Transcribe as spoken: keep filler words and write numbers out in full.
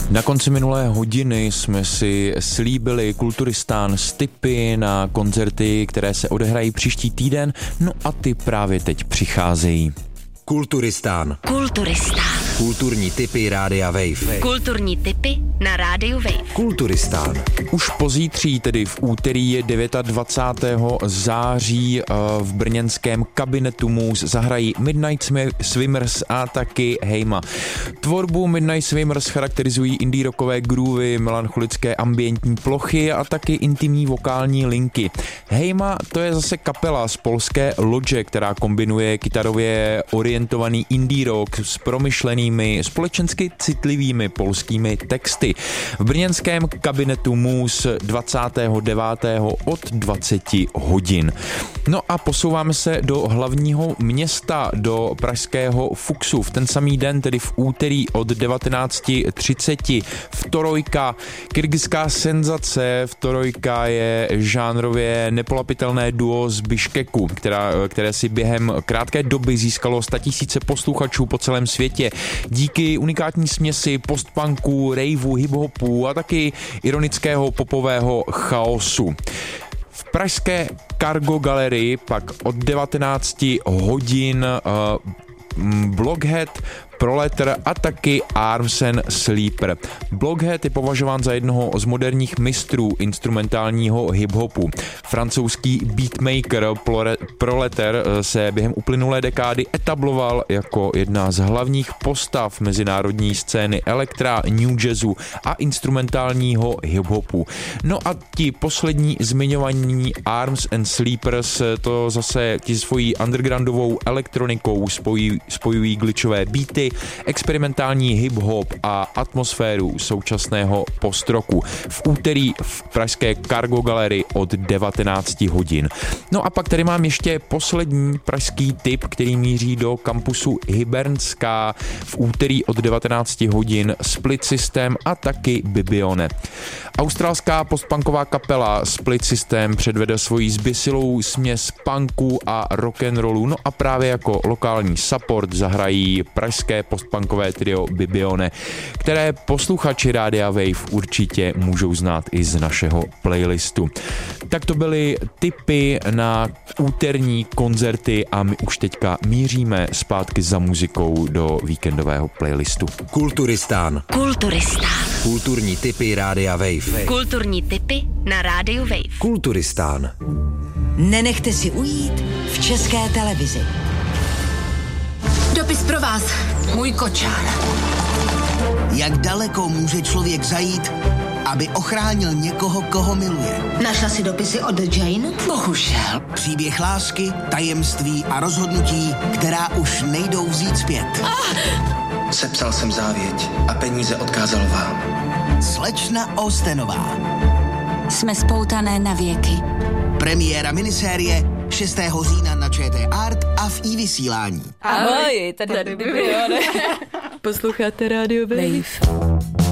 Na konci minulé hodiny jsme si slíbili Kulturistán s tipy na koncerty, které se odehrají příští týden, no a ty právě teď přicházejí. Kulturistán. Kulturistán. Kulturní tipy Rádia Wave. Kulturní tipy na Rádiu Wave. Kulturistán. Už pozítří, tedy v úterý je dvacátého devátého září v brněnském Kabinetu Mus zahrají Midnight Swimmers a taky Hejma. Tvorbu Midnight Swimmers charakterizují indie rockové groovy, melancholické ambientní plochy a taky intimní vokální linky. Hejma to je zase kapela z polské Lodže, která kombinuje kytarově orientovaný indie rock s promyšlenými, společensky citlivými polskými texty. V brněnském Kabinetu Mus dvacátého devátého od dvaceti hodin. No a posouváme se do hlavního města, do pražského Fuxu. V ten samý den, tedy v úterý od devatenáct třicet, Vtorojka, kyrgyzská senzace. Vtorojka je žánrově nepolapitelné duo z Biškeku, která, které si během krátké doby získalo statisíce posluchačů po celém světě. Díky unikátní směsi postpunku, raveu, hiphopu a taky ironického popového chaosu. V pražské Cargo galerii pak od devatenáct hodin uh, Blockhead, Proletar a taky Arms and Sleeper. Blockhead je považován za jednoho z moderních mistrů instrumentálního hiphopu. Francouzský beatmaker Proletar se během uplynulé dekády etabloval jako jedna z hlavních postav mezinárodní scény elektra, new jazzu a instrumentálního hiphopu. No a ti poslední zmiňovaní Arms and Sleepers to zase ti svojí undergroundovou elektronikou spojují, spojují glitchové beaty, experimentální hip-hop a atmosféru současného postroku. V úterý v pražské Cargo galerii od devatenáct hodin. No a pak tady mám ještě poslední pražský tip, který míří do kampusu Hybernská v úterý od devatenáct hodin Split System a taky Bibione. Australská postpunková kapela Split System předvede svoji zběsilou směs punku a rock'n'rollu, no a právě jako lokální support zahrají pražské postpunkové trio Bibione, které posluchači Rádia Wave určitě můžou znát i z našeho playlistu. Tak to byly tipy na úterní koncerty a my už teďka míříme zpátky za muzikou do víkendového playlistu. Kulturistán. Kulturistán. Kulturní tipy Rádia Wave. Kulturní tipy na Rádiu Wave. Kulturistán. Nenechte si ujít v České televizi. Dopis pro vás, můj kočár. Jak daleko může člověk zajít, aby ochránil někoho, koho miluje? Našla si dopisy od Jane? Bohužel. Příběh lásky, tajemství a rozhodnutí, která už nejdou vzít zpět. Ah! Sepsal jsem závěť a peníze odkázal vám. Slečna Austenová. Jsme spoutané na věky. Premiéra minisérie šestého října na ČT Art a v iVysílání. Ahoj, tady, tady Bibione. Posloucháte Rádio Wave.